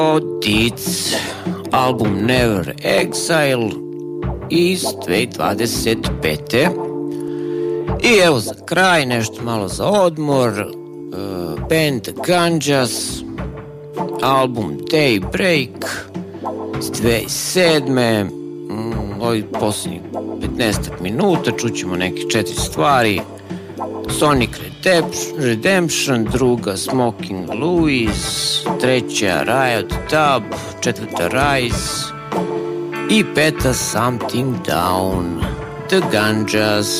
Deeds, album Never Exile iz 2025. I evo za kraj nešto malo za odmor, band Ganjas, album Daybreak iz 2007. Ovih posljednjih 15 minuta čućemo neke 4 stvari: Sonic Redemption, druga Smoking Louis, treća Riot Dub, četvrta Rise i peta Something Down, The Ganjas.